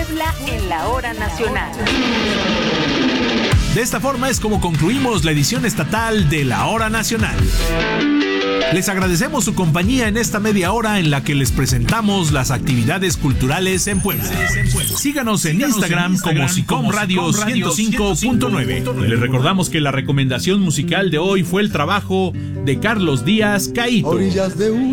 Puebla en la hora nacional. De esta forma es como concluimos la edición estatal de la Hora Nacional. Les agradecemos su compañía en esta media hora en la que les presentamos las actividades culturales en Puebla. Síganos en Instagram como SICOM Radio 105.9. Les recordamos que la recomendación musical de hoy fue el trabajo de Carlos Díaz Caíto.